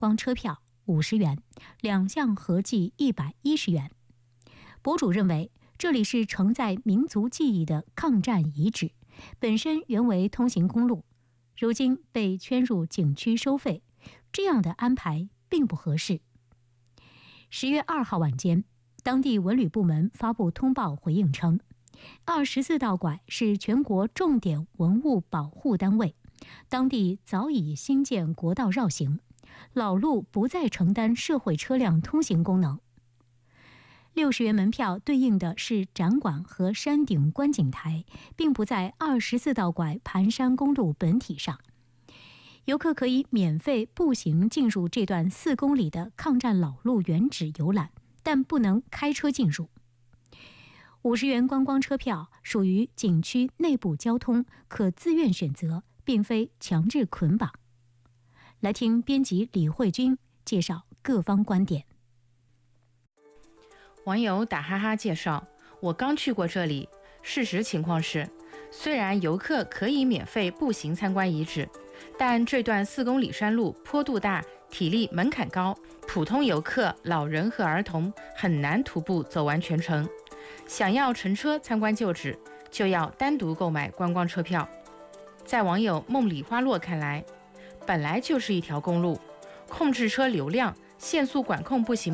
光车票50元，2项合计110元。博主认为，这里是承载民族记忆的抗战遗址，本身原为通行公路，如今被圈入景区收费，这样的安排并不合适。10月2号晚间，当地文旅部门发布通报回应称，24道拐是全国重点文物保护单位，当地早已新建国道绕行，老路不再承担社会车辆通行功能。60元门票对应的是展馆和山顶观景台，并不在24道拐盘山公路本体上。游客可以免费步行进入这段4公里的抗战老路原址游览，但不能开车进入。50元观光车票属于景区内部交通，可自愿选择，并非强制捆绑。来听编辑李慧君介绍各方观点。 网友打哈哈介绍，我刚去过这里，事实情况是，虽然游客可以免费步行参观遗址，但这段4公里山路坡度大，体力门槛高，普通游客、老人和儿童很难徒步走完全程。想要乘车参观旧址，就要单独购买观光车票。在网友梦里花落看来，本来就是一条公路，控制车流量、限速管控不行。